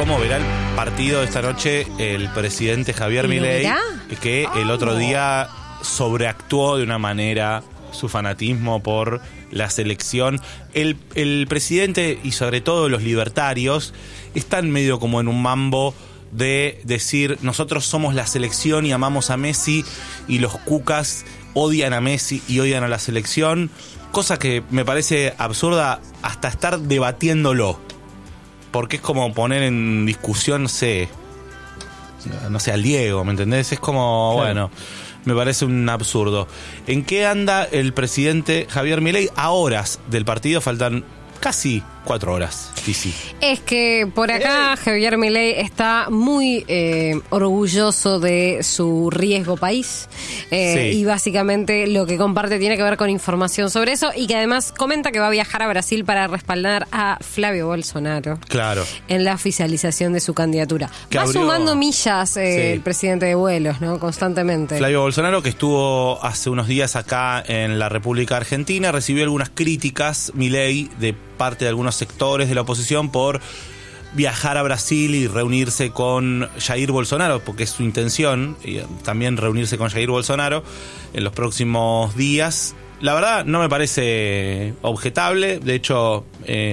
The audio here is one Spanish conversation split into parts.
cómo verá el partido de esta noche el presidente Javier Milei, que el otro día sobreactuó de una manera su fanatismo por la selección. El presidente y sobre todo los libertarios están medio como en un mambo de decir nosotros somos la selección y amamos a Messi, y los cucas odian a Messi y odian a la selección, cosa que me parece absurda hasta estar debatiéndolo, porque es como poner en discusión, no sé, al Diego, ¿me entendés? Es como, claro. Bueno, me parece un absurdo. ¿En qué anda el presidente Javier Milei? A horas del partido, faltan casi 4 horas. Sí. Es que por acá Javier Milei está muy orgulloso de su riesgo país, y básicamente lo que comparte tiene que ver con información sobre eso, y que además comenta que va a viajar a Brasil para respaldar a Flavio Bolsonaro, claro, en la oficialización de su candidatura. Va sumando millas el presidente de vuelos, ¿no? Constantemente. Flavio Bolsonaro, que estuvo hace unos días acá en la República Argentina, recibió algunas críticas, Milei, de parte de algunos sectores de la oposición por viajar a Brasil y reunirse con Jair Bolsonaro, porque es su intención, y también reunirse con Jair Bolsonaro en los próximos días. La verdad no me parece objetable. De hecho,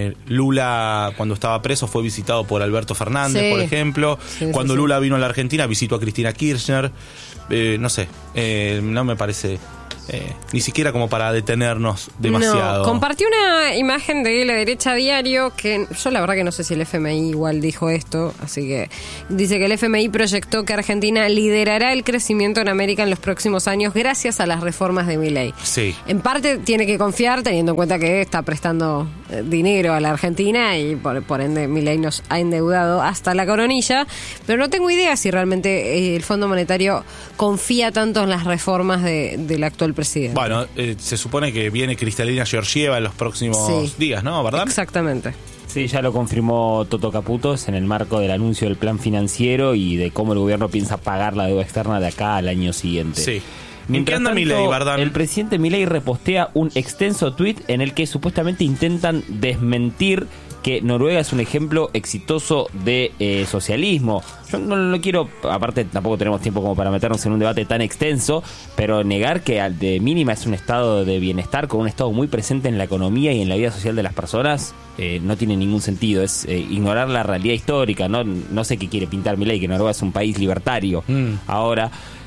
Lula, cuando estaba preso, fue visitado por Alberto Fernández, por ejemplo. Cuando Lula vino a la Argentina, visitó a Cristina Kirchner. No sé, no me parece ni siquiera como para detenernos demasiado. No, compartió una imagen de La Derecha Diario, que yo la verdad que no sé si el FMI igual dijo esto, así que dice que el FMI proyectó que Argentina liderará el crecimiento en América en los próximos años gracias a las reformas de Milei. Sí. En parte tiene que confiar, teniendo en cuenta que está prestando dinero a la Argentina y por ende Milei nos ha endeudado hasta la coronilla, pero no tengo idea si realmente el Fondo Monetario confía tanto en las reformas del actual presidente. Bueno, se supone que viene Kristalina Georgieva en los próximos días, ¿no? ¿Verdad? Exactamente. Sí, ya lo confirmó Toto Caputos en el marco del anuncio del plan financiero y de cómo el gobierno piensa pagar la deuda externa de acá al año siguiente. Sí. ¿En qué anda Milei, Bardán? El presidente Milei repostea un extenso tuit en el que supuestamente intentan desmentir que Noruega es un ejemplo exitoso de socialismo. Yo no lo quiero, aparte tampoco tenemos tiempo como para meternos en un debate tan extenso, pero negar que de mínima es un estado de bienestar con un estado muy presente en la economía y en la vida social de las personas, no tiene ningún sentido. Es ignorar la realidad histórica. No sé qué quiere pintar Milei, que Noruega es un país libertario. Ahora,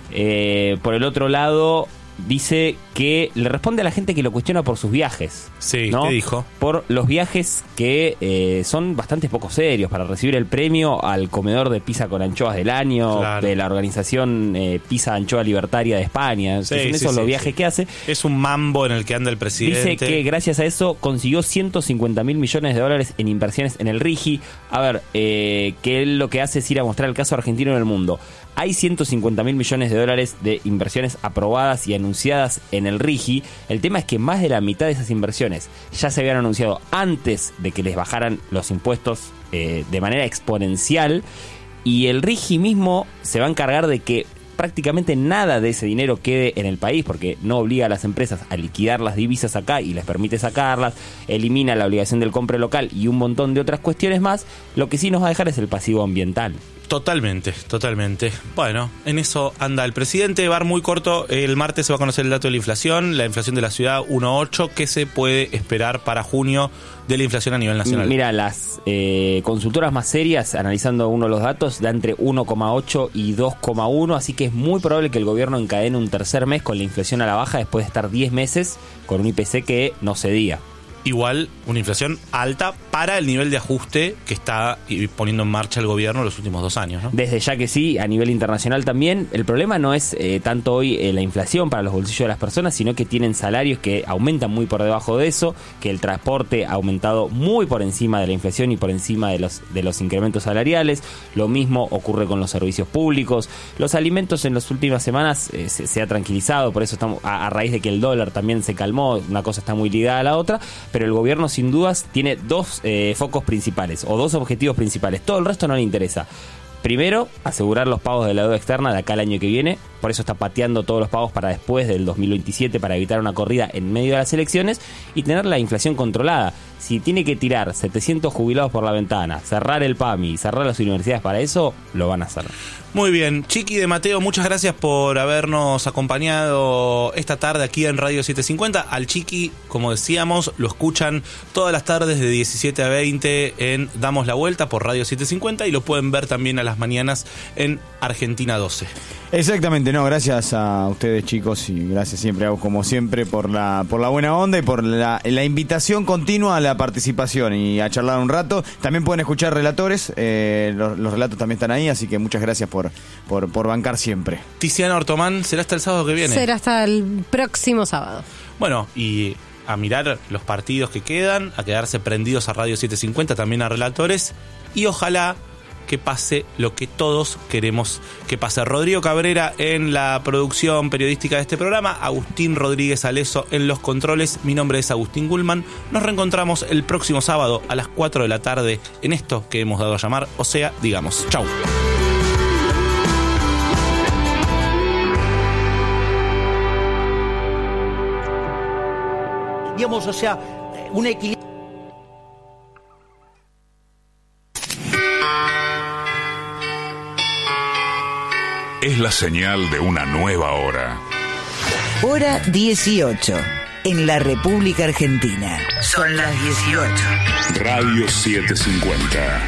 por el otro lado, dice que le responde a la gente que lo cuestiona por sus viajes. Sí, ¿no? ¿Qué dijo? Por los viajes que son bastante poco serios, para recibir el premio al comedor de pizza con anchoas del año, claro, de la organización Pizza Anchoa Libertaria de España. Son esos los viajes que hace. Es un mambo en el que anda el presidente. Dice que gracias a eso consiguió 150.000 millones de dólares en inversiones en el RIGI. A ver, que él lo que hace es ir a mostrar el caso argentino en el mundo. Hay 150.000 millones de dólares de inversiones aprobadas y anunciadas en el RIGI. El tema es que más de la mitad de esas inversiones ya se habían anunciado antes de que les bajaran los impuestos de manera exponencial, y el RIGI mismo se va a encargar de que prácticamente nada de ese dinero quede en el país, porque no obliga a las empresas a liquidar las divisas acá y les permite sacarlas, elimina la obligación del compra local y un montón de otras cuestiones más. Lo que sí nos va a dejar es el pasivo ambiental. Totalmente. Bueno, en eso anda el presidente. Bar muy corto, el martes se va a conocer el dato de la inflación de la ciudad 1.8. ¿Qué se puede esperar para junio de la inflación a nivel nacional? Mira, las consultoras más serias, analizando uno de los datos, da entre 1,8 y 2,1, así que es muy probable que el gobierno encadene un tercer mes con la inflación a la baja después de estar 10 meses con un IPC que no cedía. Igual una inflación alta para el nivel de ajuste que está poniendo en marcha el gobierno los últimos 2 años, ¿no? Desde ya que sí, a nivel internacional también. El problema no es tanto hoy la inflación para los bolsillos de las personas, sino que tienen salarios que aumentan muy por debajo de eso, que el transporte ha aumentado muy por encima de la inflación y por encima de los incrementos salariales. Lo mismo ocurre con los servicios públicos. Los alimentos en las últimas semanas se ha tranquilizado, por eso estamos a raíz de que el dólar también se calmó, una cosa está muy ligada a la otra, pero el gobierno sin dudas tiene 2 focos principales o 2 objetivos principales. Todo el resto no le interesa. primero, asegurar los pagos de la deuda externa de acá al año que viene. Por eso está pateando todos los pagos para después del 2027 para evitar una corrida en medio de las elecciones y tener la inflación controlada. Si tiene que tirar 700 jubilados por la ventana, cerrar el PAMI y cerrar las universidades para eso, lo van a hacer. Muy bien. Chiqui de Mateo, muchas gracias por habernos acompañado esta tarde aquí en Radio 750. Al Chiqui, como decíamos, lo escuchan todas las tardes de 17 a 20 en Damos la Vuelta por Radio 750 y lo pueden ver también a las mañanas en Argentina 12. Exactamente, no, gracias a ustedes, chicos, y gracias siempre, como siempre, por la buena onda y por la invitación continua a la participación y a charlar un rato. También pueden escuchar relatores, los relatos también están ahí, así que muchas gracias por bancar siempre. Tiziana Ortomán, ¿será hasta el sábado que viene? Será hasta el próximo sábado. Bueno, y a mirar los partidos que quedan, a quedarse prendidos a Radio 750, también a relatores, y ojalá que pase lo que todos queremos que pase. Rodrigo Cabrera en la producción periodística de este programa, Agustín Rodríguez Aleso en los controles. Mi nombre es Agustín Gulman. Nos reencontramos el próximo sábado a las 4 de la tarde en esto que hemos dado a llamar, o sea, digamos. Chau. Digamos, o sea, un equilibrio. Es la señal de una nueva hora. Hora 18. En la República Argentina. Son las 18. Radio 750.